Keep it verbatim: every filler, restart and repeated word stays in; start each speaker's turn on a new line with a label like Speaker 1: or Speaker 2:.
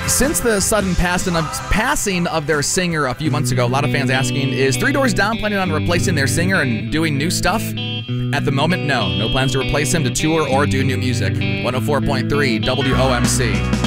Speaker 1: Since the sudden passing of, passing of their singer a few months ago, a lot of fans asking, is Three Doors Down planning on replacing their singer and doing new stuff? At the moment, no. No plans to replace him, to tour, or do new music. one oh four point three W O M C.